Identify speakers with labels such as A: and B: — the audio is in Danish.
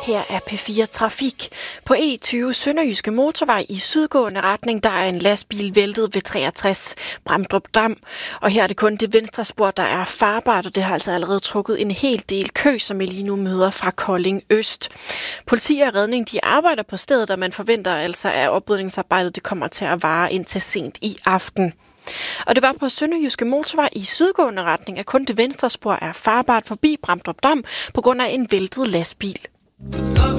A: her er P4 Trafik. På E20 Sønderjyske Motorvej i sydgående retning, der er en lastbil væltet ved 63 Bramdrup Dam. Og her er det kun det venstre spor, der er farbart, og det har altså allerede trukket en hel del kø, som vi lige nu møder fra Kolding Øst. Politi og redning, de arbejder på stedet, og man forventer altså, at oprydningsarbejdet det kommer til at vare indtil sent i aften. Og det var på Sønderjyske Motorvej i sydgående retning, at kun det venstre spor er farbart forbi Bramdrup Dam på grund af en væltet lastbil.